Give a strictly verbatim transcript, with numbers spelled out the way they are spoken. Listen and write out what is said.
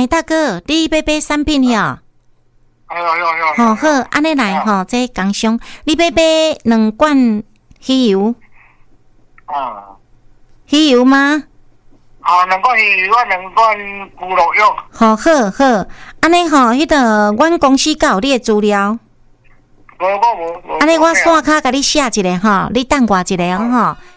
诶，大哥，你要买产品了？ 哎呦呦呦！ 好好，安尼来吼，这工商，你要买两罐鱼油？ 啊， 鱼油吗？ 啊，两罐鱼油，两罐牛肉油。 好好好，安尼吼，迄个阮公司有你的资料。 无无无。 安尼我线卡甲你写一个吼，你等我一个吼。